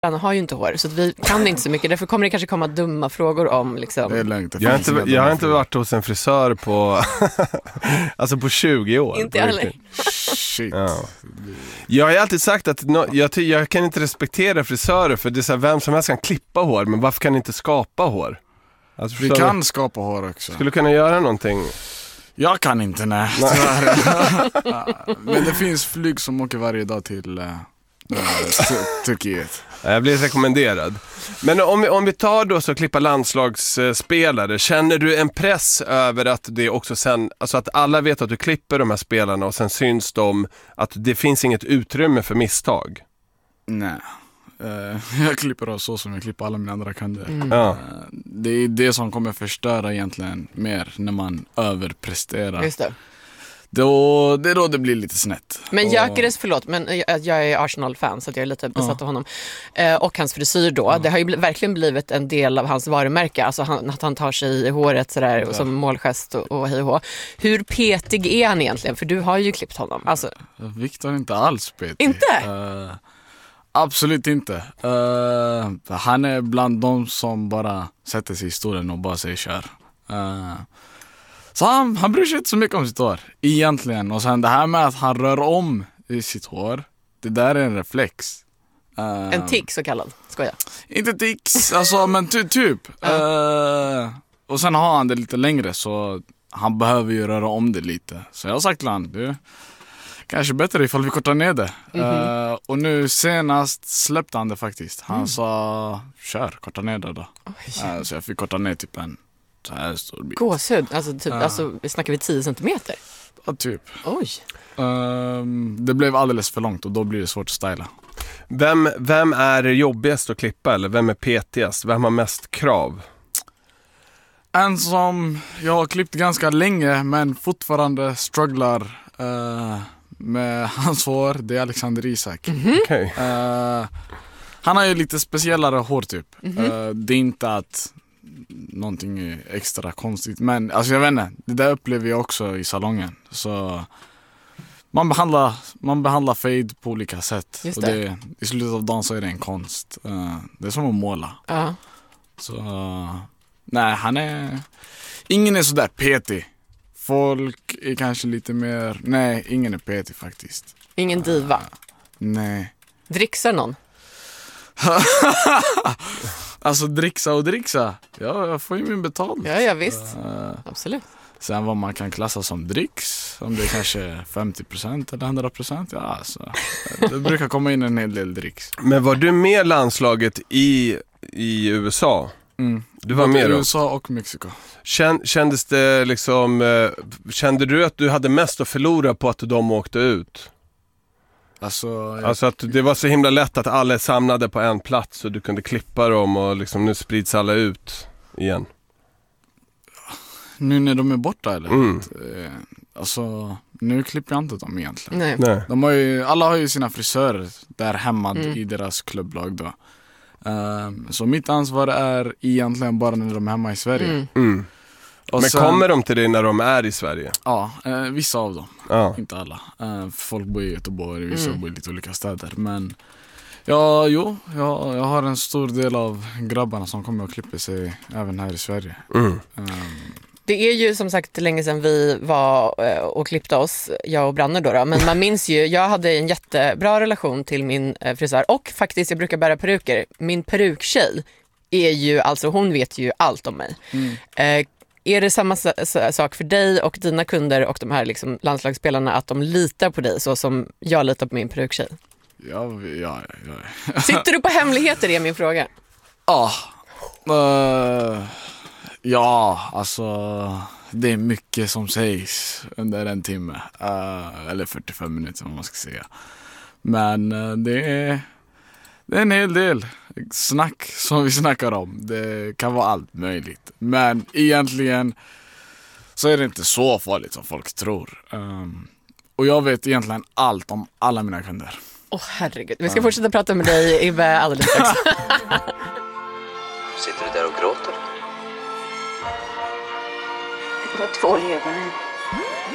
Han har ju inte hår, så att vi kan inte så mycket. Därför kommer det kanske komma dumma frågor om liksom... Det är lugnt. Jag har inte varit hos en frisör på alltså på 20 år. Inte heller. Shit. Ja. Jag har alltid sagt att jag kan inte respektera frisörer, för det är så här, vem som helst kan klippa hår, men varför kan ni inte skapa hår? Alltså, Vi kan skapa hår också. Skulle kunna göra någonting. Jag kan inte, nej. Men det finns flyg som åker varje dag till Turkiet. Jag blir rekommenderad. Men om vi tar då så klippa landslagsspelare, känner du en press över att det också sen, alltså att alla vet att du klipper de här spelarna och sen syns de, att det finns inget utrymme för misstag? Nej. Jag klipper av så som jag klipper alla mina andra kunder. Ja. Det är det som kommer förstöra egentligen mer när man överpresterar. Just det. Det är då det blir lite snett. Men Gyökeres, förlåt, men jag är Arsenal-fan så att jag är lite besatt av honom. Och hans frisyr då, det har ju verkligen blivit en del av hans varumärke. Alltså att han tar sig i håret sådär, som målgest och hej och hå. Hur petig är han egentligen? För du har ju klippt honom. Alltså... Viktor är inte alls petig. Inte? Absolut inte. Han är bland de som bara sätter sig i stolen och bara säger kör. Så han bryr sig inte så mycket om sitt hår egentligen. Och sen det här med att han rör om i sitt hår, det där är en reflex. En tick så kallad, skoja. Inte tics, alltså, men typ. Och sen har han det lite längre, så han behöver ju röra om det lite. Så jag har sagt till han, du, kanske bättre ifall vi kortar ner det. Och nu senast släppte han det faktiskt. Han sa, kör, korta ner det då. Så jag fick korta ner typ en så här stor bit. Gåshud, alltså, typ, alltså snackar vi 10 centimeter? Ja, typ. Oj. Det blev alldeles för långt och då blir det svårt att styla. Vem är jobbigast att klippa, eller vem är petigast? Vem har mest krav? En som jag har klippt ganska länge men fortfarande strugglar med hans hår, det är Alexander Isak. Okay. Han har ju lite speciellare hårtyp. Det är inte att någonting är extra konstigt, men alltså jag vet inte, det där upplever jag också i salongen. Så man behandlar fade på olika sätt. Och det, i slutet av dagen så är det en konst. Det är som att måla. Så nej, ingen är sådär petig. Folk är kanske lite mer... Nej, ingen är petig faktiskt. Ingen diva? Nej. Dricksar någon? Alltså dricksa. Ja, jag får ju min betalt. Ja, visst. Absolut. Sen vad man kan klassa som dricks, om det är kanske 50% eller 100%, ja alltså. Det brukar komma in en hel del dricks. Men var du med landslaget i USA? Du var med då? USA och Mexiko. Kändes det liksom, kände du att du hade mest att förlora på att de åkte ut? Alltså att det var så himla lätt att alla är samlade på en plats och du kunde klippa dem och liksom nu sprids alla ut igen. Nu när de är borta eller? Alltså nu klipper jag inte dem egentligen. Nej. Alla har ju sina frisörer där hemma i deras klubblag då. Så mitt ansvar är egentligen bara när de är hemma i Sverige. Men sen, kommer de till dig när de är i Sverige? Ja, vissa av dem. Inte alla. Folk bor i Göteborg, vissa bor i lite olika städer. Men jag har en stor del av grabbarna som kommer och klipper sig även här i Sverige. Det är ju som sagt länge sedan vi var och klippte oss, jag och Branne då. Men man minns ju, jag hade en jättebra relation till min frisör. Och faktiskt, jag brukar bära peruker. Min peruktjej är ju, alltså hon vet ju allt om mig. Är det samma sak för dig och dina kunder och de här liksom landslagsspelarna, att de litar på dig så som jag litar på min peruktjej? Ja. Sitter du på hemligheter, är min fråga. Ja, alltså det är mycket som sägs under en timme. Eller 45 minuter om man ska säga. Men det är en hel del snack som vi snackar om. Det kan vara allt möjligt. Men egentligen så är det inte så farligt som folk tror. Och jag vet egentligen allt om alla mina kunder. Herregud, vi ska fortsätta prata med dig Ibbe alldeles strax. Sitter du där och gråter? Det var 2 ögonen.